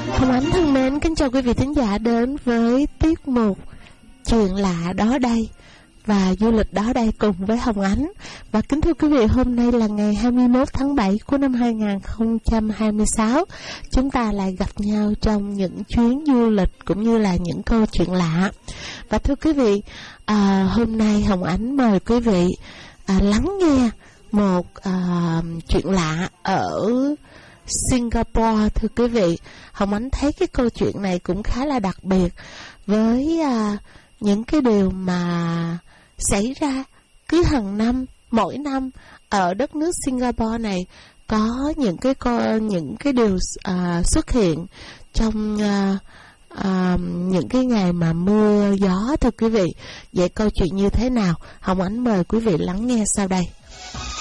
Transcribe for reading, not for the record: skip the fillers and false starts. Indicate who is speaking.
Speaker 1: Hồng Ánh thân mến, kính chào quý vị thính giả đến với tiết mục Chuyện lạ đó đây và du lịch đó đây cùng với Hồng Ánh. Và kính thưa quý vị, hôm nay là ngày 21 tháng 7 của năm 2026. Chúng ta lại gặp nhau trong những chuyến du lịch cũng như là những câu chuyện lạ. Và thưa quý vị, hôm nay Hồng Ánh mời quý vị lắng nghe một chuyện lạ ở Singapore. Thưa quý vị, Hồng Ánh thấy cái câu chuyện này cũng khá là đặc biệt với những cái điều mà xảy ra cứ hàng năm, mỗi năm ở đất nước Singapore này. Có những cái điều xuất hiện trong những cái ngày mà mưa gió. Thưa quý vị, vậy câu chuyện như thế nào? Hồng Ánh mời quý vị lắng nghe sau đây.